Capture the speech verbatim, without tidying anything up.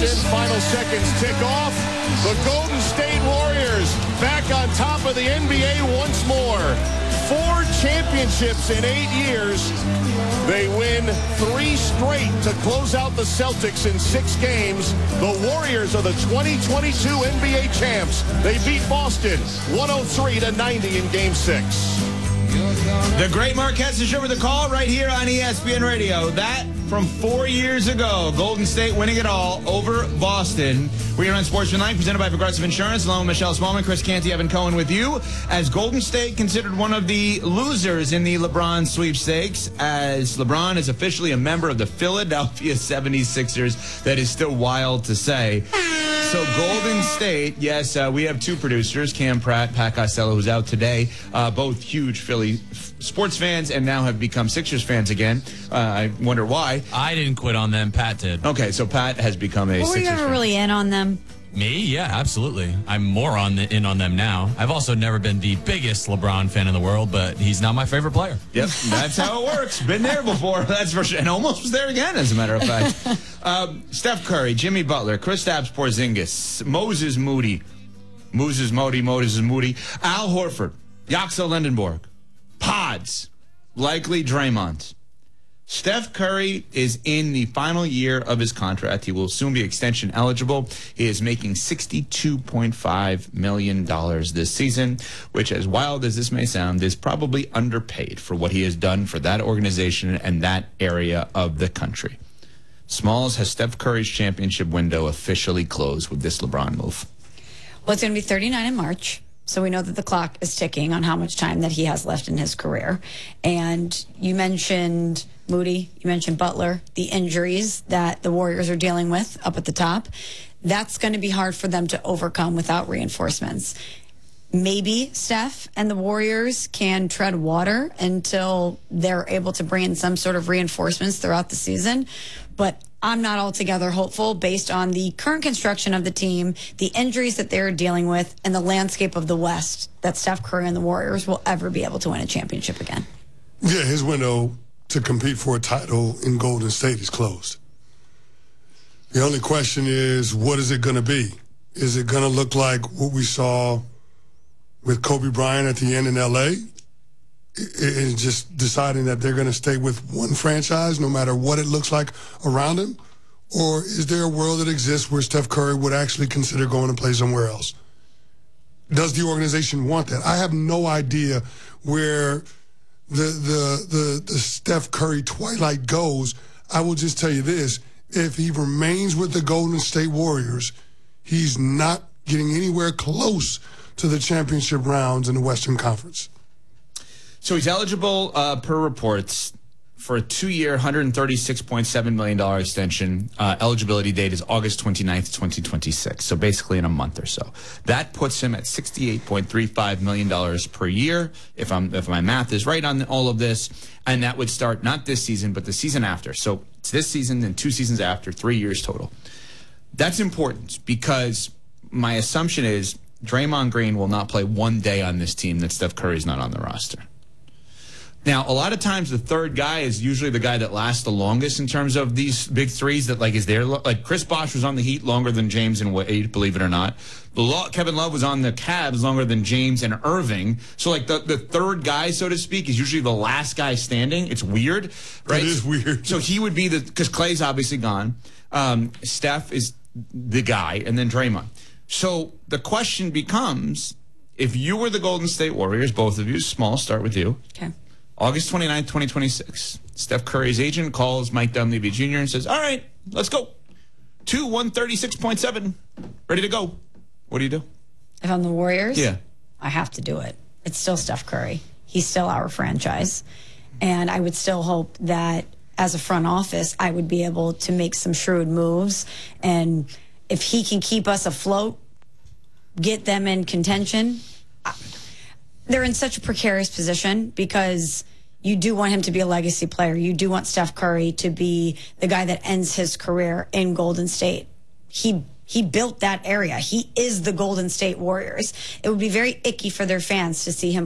Boston. Final seconds tick off. The Golden State Warriors back on top of the N B A once more. Four championships in eight years. They win three straight to close out the Celtics in six games. The Warriors are the twenty twenty-two N B A champs. They beat Boston one oh three to ninety in Game six. The great Marquez is over the call right here on E S P N Radio. That from four years ago. Golden State winning it all over Boston. We are on Sportsmanlike, presented by Progressive Insurance. Along with Michelle Smallman, Chris Canty, Evan Cohen with you. As Golden State considered one of the losers in the LeBron sweepstakes, as LeBron is officially a member of the Philadelphia seventy-sixers. That is still wild to say. So Golden State, yes, uh, we have two producers, Cam Pratt, Pat Costello, who's out today, uh, both huge Philly f- sports fans and now have become Sixers fans again. Uh, I wonder why. I didn't quit on them. Pat did. Okay, so Pat has become a Were Sixers you ever fan. really in on them? Me? Yeah, absolutely. I'm more on the, in on them now. I've also never been the biggest LeBron fan in the world, but he's not my favorite player. Yep, that's how it works. Been there before, that's for sure. And almost was there again, as a matter of fact. um, Steph Curry, Jimmy Butler, Kristaps Porzingis, Moses Moody, Moses Moody, Moses Moody, Al Horford, Yaxel Lindenborg, Pods, likely Draymond. Steph Curry is in the final year of his contract. He will soon be extension eligible. He is making sixty-two point five million dollars this season, which, as wild as this may sound, is probably underpaid for what he has done for that organization and that area of the country. Smalls, has Steph Curry's championship window officially closed with this LeBron move? Well, it's going to be thirty-nine in March. So we know that the clock is ticking on how much time that he has left in his career. And you mentioned Moody, you mentioned Butler, the injuries that the Warriors are dealing with up at the top. That's going to be hard for them to overcome without reinforcements. Maybe Steph and the Warriors can tread water until they're able to bring in some sort of reinforcements throughout the season. But I'm not altogether hopeful based on the current construction of the team, the injuries that they're dealing with, and the landscape of the West, that Steph Curry and the Warriors will ever be able to win a championship again. Yeah, his window to compete for a title in Golden State is closed. The only question is, what is it going to be? Is it going to look like what we saw with Kobe Bryant at the end in L A? And just deciding that they're going to stay with one franchise no matter what it looks like around him? Or is there a world that exists where Steph Curry would actually consider going to play somewhere else? Does the organization want that? I have no idea where the the the, the Steph Curry twilight goes. I will just tell you this. If he remains with the Golden State Warriors, he's not getting anywhere close to the championship rounds in the Western Conference. So he's eligible, uh, per reports, for a two-year, one hundred thirty-six point seven million dollars extension. Uh, eligibility date is August twenty-ninth, twenty twenty-six, so basically in a month or so. That puts him at sixty-eight point three five million dollars per year, if I'm if my math is right on all of this, and that would start not this season, but the season after. So it's this season and two seasons after, three years total. That's important because my assumption is Draymond Green will not play one day on this team that Steph Curry's not on the roster. Now, a lot of times the third guy is usually the guy that lasts the longest in terms of these big threes that, like, is there. Like, Chris Bosh was on the Heat longer than James and Wade, believe it or not. Kevin Love was on the Cavs longer than James and Irving. So, like, the, the third guy, so to speak, is usually the last guy standing. It's weird, right? It is weird. So he would be the, because Clay's obviously gone. Um, Steph is the guy, and then Draymond. So the question becomes, if you were the Golden State Warriors, both of you, Small, start with you. Okay. August twenty-ninth, twenty twenty-six. Steph Curry's agent calls Mike Dunleavy Junior and says, all right, let's go. Two, one thirty-six point seven. Ready to go. What do you do? If I'm the Warriors, Yeah. I have to do it. It's still Steph Curry. He's still our franchise. And I would still hope that as a front office, I would be able to make some shrewd moves. And if he can keep us afloat, get them in contention, they're in such a precarious position because you do want him to be a legacy player. You do want Steph Curry to be the guy that ends his career in Golden State. He he built that area. He is the Golden State Warriors. It would be very icky for their fans to see him